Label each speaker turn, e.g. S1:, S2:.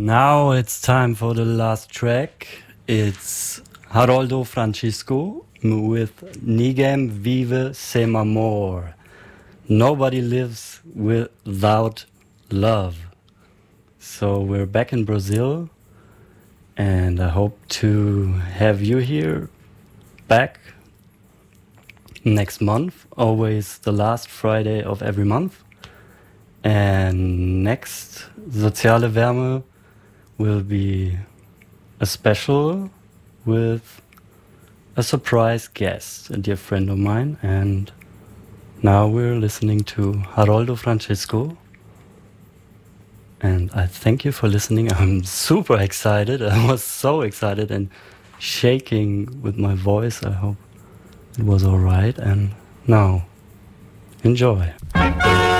S1: Now it's time for the last track. It's Haroldo Francisco with Nigem Vive Sem Amor. Nobody lives without love. So we're back in Brazil, and I hope to have you here back next month, always the last Friday of every month. And next, Soziale Wärme will be a special with a surprise guest, a dear friend of mine. And now we're listening to Haroldo Francisco. And I thank you for listening. I'm super excited. I was so excited and shaking with my voice. I hope it was all right. And now, enjoy.